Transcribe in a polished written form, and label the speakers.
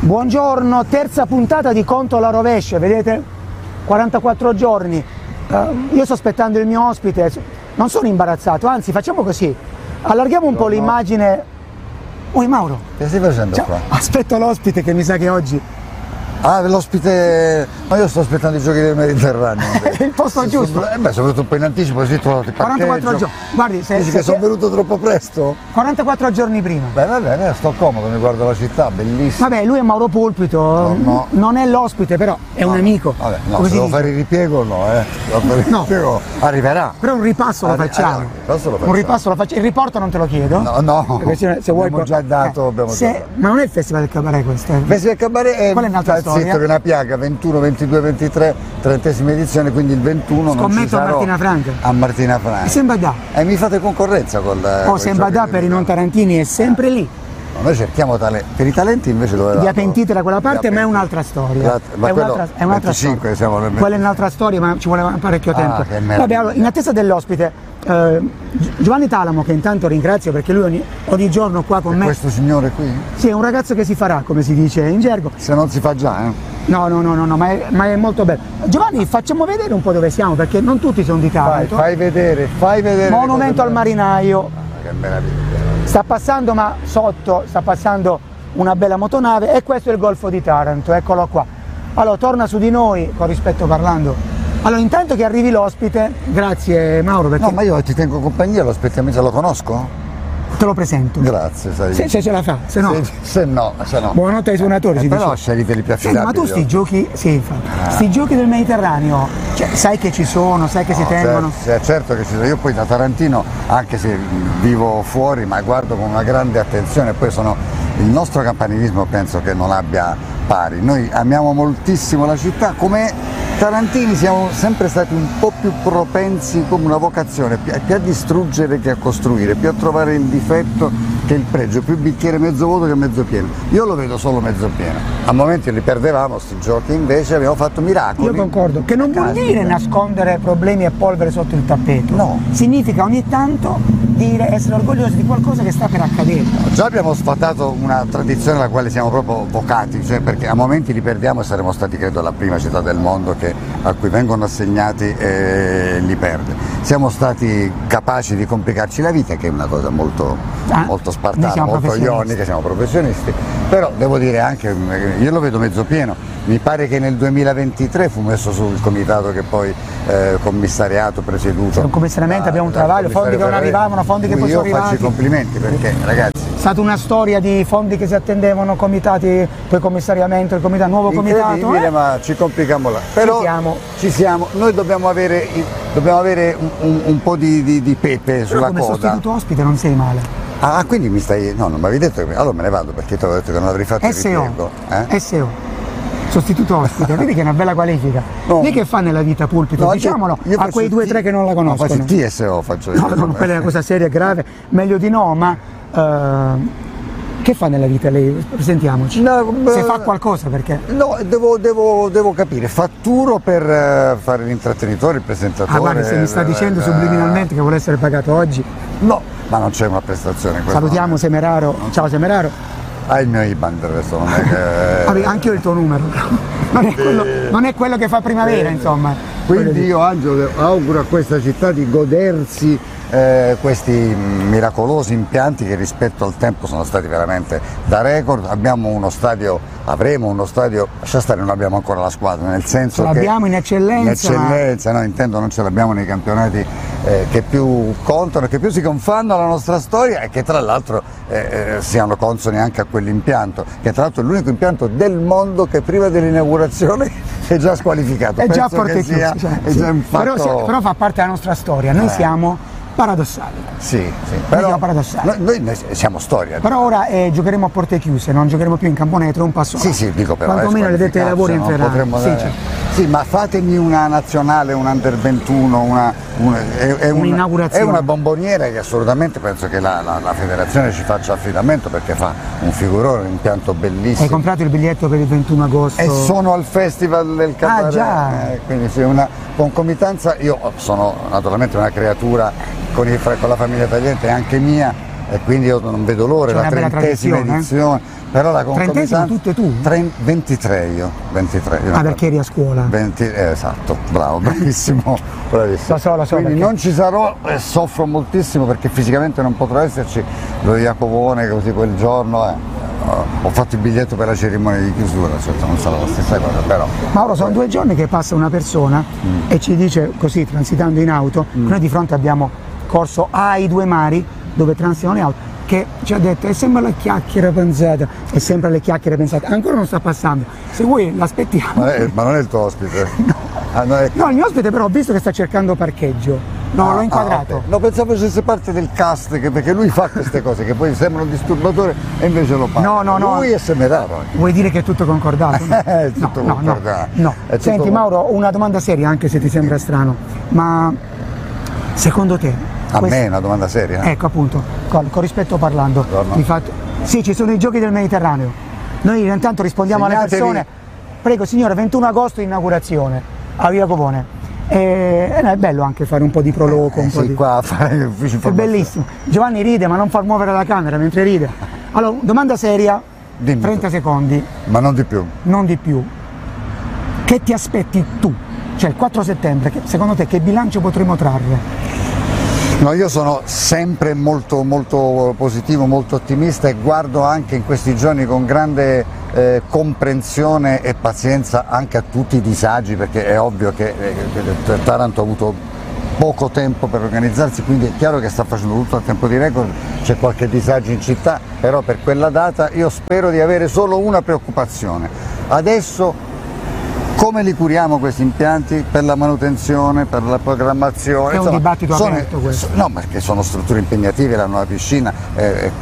Speaker 1: Buongiorno, terza puntata di Conto alla rovescia, vedete? 44 giorni. Io sto aspettando il mio ospite, non sono imbarazzato, anzi facciamo così, allarghiamo un po' l'immagine. Oi Mauro,
Speaker 2: che stai facendo qua?
Speaker 1: Aspetto l'ospite che mi sa che oggi...
Speaker 2: Ah, l'ospite... No, io sto aspettando i giochi del Mediterraneo.
Speaker 1: È il posto giusto.
Speaker 2: Sono venuto un po' in anticipo, così trovo il
Speaker 1: 44 giorni. Guardi,
Speaker 2: Dici che sono venuto troppo presto?
Speaker 1: 44 giorni prima.
Speaker 2: Beh, va bene, sto comodo, mi guardo la città, bellissima.
Speaker 1: Vabbè, lui è Mauro Pulpito,
Speaker 2: no.
Speaker 1: Non è l'ospite, però è un amico.
Speaker 2: Vabbè, no, se devo fare il ripiego no,
Speaker 1: No.
Speaker 2: Ripiego arriverà.
Speaker 1: Però un ripasso lo facciamo.
Speaker 2: Un
Speaker 1: ripasso lo facciamo. Il riporto non te lo chiedo.
Speaker 2: No,
Speaker 1: perché se vuoi
Speaker 2: abbiamo già dato.
Speaker 1: Ma non è il Festival del Cabaret questo?
Speaker 2: Il Festival del Cabaret è,
Speaker 1: qual è un'altra storia?
Speaker 2: Zitto, che è una piaga, 21, 22, 23, 30esima edizione, quindi il 21 non ci sarò.
Speaker 1: A Martina Franca.
Speaker 2: A Martina Franca.
Speaker 1: E Sembadà.
Speaker 2: E mi fate concorrenza con
Speaker 1: Sembadà per i non tarantini è sempre lì.
Speaker 2: Noi cerchiamo per i talenti invece dove
Speaker 1: Di Apentite da quella parte, ma è un'altra storia.
Speaker 2: Ma
Speaker 1: è un'altra storia.
Speaker 2: Siamo
Speaker 1: Quella è un'altra storia, ma ci vuole parecchio tempo. Vabbè, allora, in attesa dell'ospite, Giovanni Talamo, che intanto ringrazio perché lui ogni giorno qua con me.
Speaker 2: Questo signore qui?
Speaker 1: Sì, è un ragazzo che si farà, come si dice in gergo.
Speaker 2: Se non si fa già,
Speaker 1: No, ma è molto bello. Giovanni, facciamo vedere un po' dove siamo, perché non tutti sono di Taranto.
Speaker 2: Fai vedere.
Speaker 1: Monumento al marinaio.
Speaker 2: Che meraviglia.
Speaker 1: Sta passando, ma sotto sta passando una bella motonave e questo è il Golfo di Taranto, eccolo qua. Allora, torna su di noi, con rispetto parlando. Allora, intanto che arrivi l'ospite, grazie Mauro. Perché...
Speaker 2: No, ma io ti tengo compagnia, lo aspettiamo, se lo conosco?
Speaker 1: Te lo presento.
Speaker 2: Grazie, sai.
Speaker 1: Se ce la fa, se no.
Speaker 2: Se no.
Speaker 1: Buonanotte ai suonatori, si
Speaker 2: però
Speaker 1: dice.
Speaker 2: sceglieteli più affidabili.
Speaker 1: Ma tu sti giochi, sì, infatti. Sti giochi del Mediterraneo, cioè, sai che ci sono, sai che si tengono.
Speaker 2: Certo che ci sono. Io poi da tarantino, anche se vivo fuori, ma guardo con una grande attenzione, poi il nostro campanilismo penso che non abbia pari. Noi amiamo moltissimo la città, come tarantini siamo sempre stati un po' più propensi, come una vocazione, più a distruggere che a costruire, più a trovare il difetto che il pregio, più bicchiere mezzo vuoto che mezzo pieno. Io lo vedo solo mezzo pieno. A momenti li perdevamo sti giochi, invece abbiamo fatto miracoli.
Speaker 1: Io concordo, che non vuol dire nascondere problemi e polvere sotto il tappeto.
Speaker 2: No.
Speaker 1: Significa ogni tanto dire, essere orgogliosi di qualcosa che sta per accadere.
Speaker 2: Già abbiamo sfatato una tradizione alla quale siamo proprio vocati, cioè perché a momenti li perdiamo e saremo stati, credo, la prima città del mondo a cui vengono assegnati e li perde. Siamo stati capaci di complicarci la vita, che è una cosa molto spartana, molto ionica, siamo professionisti, però devo dire anche, io lo vedo mezzo pieno. Mi pare che nel 2023 fu messo sul comitato che poi commissariato, presieduto.
Speaker 1: Un commissariamento, abbiamo un travaglio, fondi che non arrivavano, fondi che poi sono arrivati.
Speaker 2: Io faccio i complimenti perché, ragazzi.
Speaker 1: È stata una storia di fondi che si attendevano, comitati, poi commissariamento, il comitato, nuovo comitato.
Speaker 2: Incredibile, ma ci complichiamo là. Però ci siamo. Noi dobbiamo avere un po' di pepe sulla
Speaker 1: come
Speaker 2: coda.
Speaker 1: Come sostituto ospite non sei male.
Speaker 2: Ah, quindi mi stai... No, non mi avevi detto che... Allora me ne vado perché ti avevo detto che non avrei fatto il ripiego.
Speaker 1: SO. Sostituto ospite, vedi che è una bella qualifica. No. Lei che fa nella vita Pulpito? No, diciamolo a quei 2 o 3 che non la conoscono.
Speaker 2: No, faccio il TSO, faccio io.
Speaker 1: No, quella è una cosa seria e grave, meglio di no, ma che fa nella vita lei? Presentiamoci. Se fa qualcosa, perché?
Speaker 2: No, devo capire, fatturo per fare l'intrattenitore, il presentatore.
Speaker 1: Ah, guarda, se mi sta dicendo subliminalmente che vuole essere pagato oggi.
Speaker 2: No, ma non c'è una prestazione.
Speaker 1: Salutiamo Semeraro. Ciao Semeraro.
Speaker 2: Hai il mio IBAN adesso, non è che...
Speaker 1: Vabbè, anche io ho il tuo numero, non è quello che fa primavera, insomma.
Speaker 2: Quindi io, Angelo, auguro a questa città di godersi questi miracolosi impianti che rispetto al tempo sono stati veramente da record. Avremo uno stadio, lascia stare, non abbiamo ancora la squadra, nel senso che
Speaker 1: l'abbiamo in eccellenza,
Speaker 2: no, intendo, non ce l'abbiamo nei campionati che più contano, che più si confanno alla nostra storia e che tra l'altro siano consoni anche a quell'impianto, che tra l'altro è l'unico impianto del mondo che prima dell'inaugurazione è già squalificato.
Speaker 1: È già a porte chiuse, però fa parte della nostra storia, noi siamo paradossali.
Speaker 2: Sì, però
Speaker 1: paradossali.
Speaker 2: Noi siamo storia.
Speaker 1: Però ora giocheremo a porte chiuse, non giocheremo più in camponetro, un passo avanti.
Speaker 2: Sì, dico però.
Speaker 1: Quantomeno le dette ai lavori entreranno.
Speaker 2: Sì, ma fatemi una nazionale, un under 21,
Speaker 1: un'inaugurazione.
Speaker 2: È una bomboniera che assolutamente penso che la federazione ci faccia affidamento, perché fa un figurone, un impianto bellissimo.
Speaker 1: Hai comprato il biglietto per il 21 agosto?
Speaker 2: E sono al Festival del Cabaret.
Speaker 1: Ah, già.
Speaker 2: Quindi sì, una concomitanza. Io sono naturalmente una creatura con la famiglia Tagliente, è anche mia, e quindi io non vedo l'ora, la 30esima edizione. Però la
Speaker 1: Trentesima
Speaker 2: concomitanza...
Speaker 1: tutte tu?
Speaker 2: 23 io.
Speaker 1: Ah, perché eri a scuola?
Speaker 2: 20, esatto, bravo, bravissimo, bravissimo.
Speaker 1: Lo so.
Speaker 2: Quindi
Speaker 1: Perché...
Speaker 2: non ci sarò e soffro moltissimo perché fisicamente non potrò esserci. Lo Jacopone così quel giorno ho fatto il biglietto per la cerimonia di chiusura, certo non sarà la stessa cosa, però.
Speaker 1: Mauro, sono 2 giorni che passa una persona e ci dice così, transitando in auto, noi di fronte abbiamo corso ai 2 mari dove transitano le auto, che ci ha detto è sempre la chiacchiera pensata, è sempre le chiacchiere pensate, ancora non sta passando, se vuoi l'aspettiamo.
Speaker 2: Ma non è il tuo ospite?
Speaker 1: No, il mio ospite però ho visto che sta cercando parcheggio, l'ho inquadrato.
Speaker 2: Okay. No, pensavo facesse parte del cast, perché lui fa queste cose che poi sembrano un disturbatore e invece lo fa.
Speaker 1: No.
Speaker 2: Lui è semetato.
Speaker 1: Vuoi dire che è tutto concordato?
Speaker 2: È tutto concordato.
Speaker 1: No. Senti Mauro, una domanda seria, anche se ti sembra strano, ma secondo te...
Speaker 2: A me è una domanda seria?
Speaker 1: Ecco appunto, con rispetto parlando, sì, ci sono i giochi del Mediterraneo, noi intanto rispondiamo alle persone, prego signore, 21 agosto inaugurazione a Via Copone, è bello anche fare un po' di proloco,
Speaker 2: qua a fare gli uffici
Speaker 1: è bellissimo, Giovanni ride ma non fa muovere la camera mentre ride. Allora, domanda seria,
Speaker 2: dimmi
Speaker 1: 30 secondi.
Speaker 2: Ma non di più.
Speaker 1: Non di più. Che ti aspetti tu? Cioè il 4 settembre, secondo te che bilancio potremo trarre?
Speaker 2: No, io sono sempre molto positivo, molto ottimista e guardo anche in questi giorni con grande comprensione e pazienza anche a tutti i disagi, perché è ovvio che Taranto ha avuto poco tempo per organizzarsi, quindi è chiaro che sta facendo tutto a tempo di record, c'è qualche disagio in città, però per quella data io spero di avere solo una preoccupazione. Adesso come li curiamo questi impianti? Per la manutenzione, per la programmazione?
Speaker 1: È un dibattito aperto questo.
Speaker 2: No, perché sono strutture impegnative, la nuova piscina,